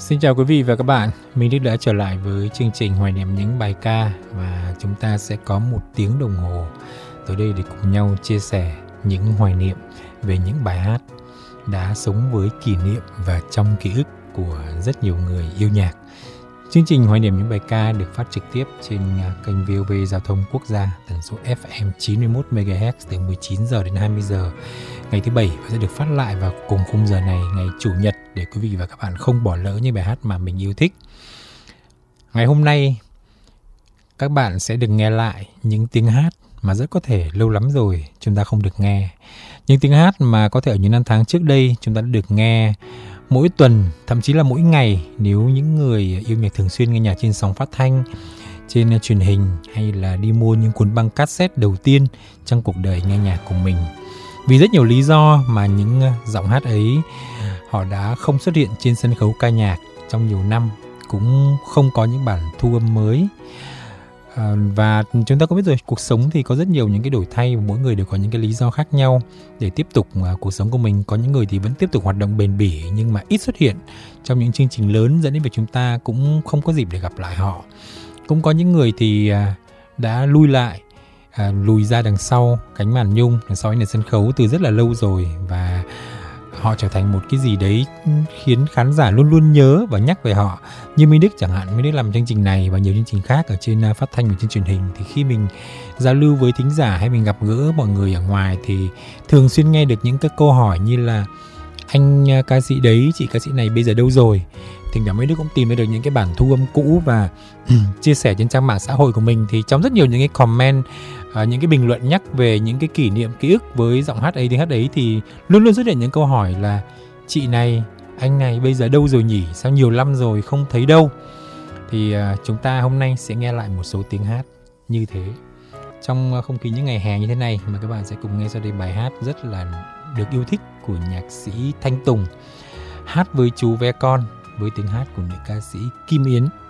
Xin chào quý vị và các bạn, Minh Đức đã trở lại với chương trình hoài niệm những bài ca và chúng ta sẽ có 1 tiếng đồng hồ tới đây để cùng nhau chia sẻ những hoài niệm về những bài hát đã sống với kỷ niệm và trong ký ức của rất nhiều người yêu nhạc. Chương trình hoài niệm những bài ca được phát trực tiếp trên kênh VOV Giao thông Quốc gia tần số FM 91 MHz từ 19 giờ đến 20 giờ ngày thứ Bảy và sẽ được phát lại vào cùng khung giờ này ngày Chủ nhật để quý vị và các bạn không bỏ lỡ những bài hát mà mình yêu thích. Ngày hôm nay các bạn sẽ được nghe lại những tiếng hát mà rất có thể lâu lắm rồi chúng ta không được nghe. Những tiếng hát mà có thể ở những năm tháng trước đây chúng ta đã được nghe mỗi tuần, thậm chí là mỗi ngày nếu những người yêu nhạc thường xuyên nghe nhạc trên sóng phát thanh, trên truyền hình hay là đi mua những cuốn băng cassette đầu tiên trong cuộc đời nghe nhạc của mình. Vì rất nhiều lý do mà những giọng hát ấy họ đã không xuất hiện trên sân khấu ca nhạc trong nhiều năm, cũng không có những bản thu âm mới. Và chúng ta có biết rồi, cuộc sống thì có rất nhiều những cái đổi thay và mỗi người đều có những cái lý do khác nhau để tiếp tục cuộc sống của mình. Có những người thì vẫn tiếp tục hoạt động bền bỉ nhưng mà ít xuất hiện trong những chương trình lớn, dẫn đến việc chúng ta cũng không có dịp để gặp lại họ. Cũng có những người thì đã lùi ra đằng sau cánh màn nhung, đằng sau nền sân khấu từ rất là lâu rồi và họ trở thành một cái gì đấy khiến khán giả luôn luôn nhớ và nhắc về họ. Như Minh Đức chẳng hạn, Minh Đức làm chương trình này và nhiều chương trình khác ở trên phát thanh và trên truyền hình, thì khi mình giao lưu với thính giả hay mình gặp gỡ mọi người ở ngoài thì thường xuyên nghe được những cái câu hỏi như là anh ca sĩ đấy, chị ca sĩ này bây giờ đâu rồi. Thỉnh thoảng Minh Đức cũng tìm ra được những cái bản thu âm cũ và chia sẻ trên trang mạng xã hội của mình, thì trong rất nhiều những cái comment, những cái bình luận nhắc về những cái kỷ niệm ký ức với giọng hát ấy, tiếng hát ấy, thì luôn luôn xuất hiện những câu hỏi là chị này, anh này bây giờ đâu rồi nhỉ, sao nhiều năm rồi không thấy đâu. Thì chúng ta hôm nay sẽ nghe lại một số tiếng hát như thế trong không khí những ngày hè như thế này, mà các bạn sẽ cùng nghe sau đây bài hát rất là được yêu thích của nhạc sĩ Thanh Tùng, Hát với chú ve con, với tiếng hát của nữ ca sĩ Kim Yến.